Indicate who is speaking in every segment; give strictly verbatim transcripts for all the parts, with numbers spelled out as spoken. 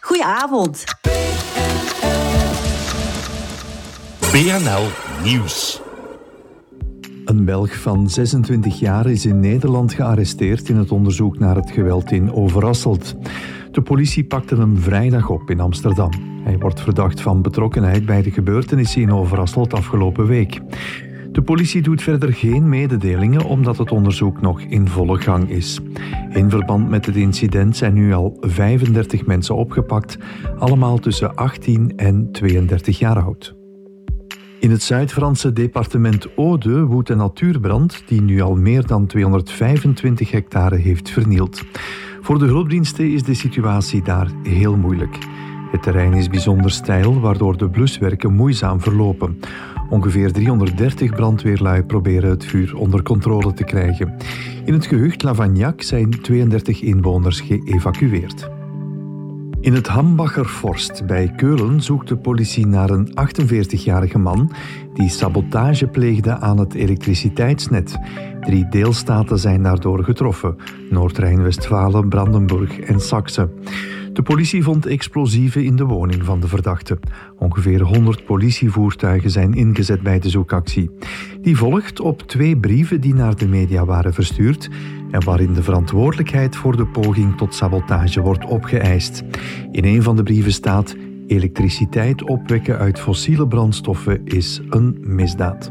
Speaker 1: Goedenavond.
Speaker 2: B N L Nieuws.
Speaker 3: Een Belg van zesentwintig jaar is in Nederland gearresteerd in het onderzoek naar het geweld in Overasselt. De politie pakte hem vrijdag op in Amsterdam. Hij wordt verdacht van betrokkenheid bij de gebeurtenissen in Overasselt afgelopen week. De politie doet verder geen mededelingen omdat het onderzoek nog in volle gang is. In verband met het incident zijn nu al vijfendertig mensen opgepakt, allemaal tussen achttien en tweeëndertig jaar oud. In het Zuid-Franse departement Aude woedt een natuurbrand die nu al meer dan tweehonderdvijfentwintig hectare heeft vernield. Voor de hulpdiensten is de situatie daar heel moeilijk. Het terrein is bijzonder steil, waardoor de bluswerken moeizaam verlopen. Ongeveer driehonderddertig brandweerlui proberen het vuur onder controle te krijgen. In het gehucht Lavagnac zijn tweeëndertig inwoners geëvacueerd. In het Hambacher Forst bij Keulen zoekt de politie naar een achtenveertigjarige man die sabotage pleegde aan het elektriciteitsnet. Drie deelstaten zijn daardoor getroffen: Noord-Rijn-Westfalen, Brandenburg en Saxe. De politie vond explosieven in de woning van de verdachte. Ongeveer honderd politievoertuigen zijn ingezet bij de zoekactie. Die volgt op twee brieven die naar de media waren verstuurd en waarin de verantwoordelijkheid voor de poging tot sabotage wordt opgeëist. In een van de brieven staat: elektriciteit opwekken uit fossiele brandstoffen is een misdaad.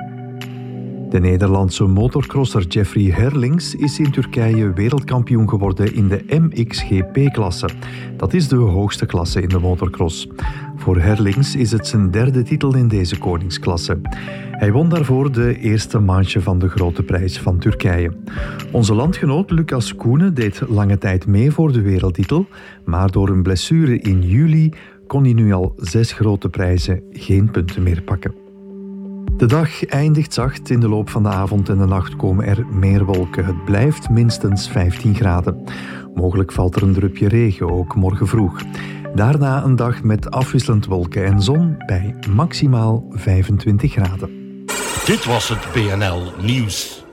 Speaker 3: De Nederlandse motorcrosser Jeffrey Herlings is in Turkije wereldkampioen geworden in de M X G P-klasse. Dat is de hoogste klasse in de motorcross. Voor Herlings is het zijn derde titel in deze koningsklasse. Hij won daarvoor de eerste manche van de Grote Prijs van Turkije. Onze landgenoot Lucas Koenen deed lange tijd mee voor de wereldtitel, maar door een blessure in juli kon hij nu al zes grote prijzen geen punten meer pakken. De dag eindigt zacht. In de loop van de avond en de nacht komen er meer wolken. Het blijft minstens vijftien graden. Mogelijk valt er een drupje regen, ook morgen vroeg. Daarna een dag met afwisselend wolken en zon bij maximaal vijfentwintig graden.
Speaker 2: Dit was het B N L Nieuws.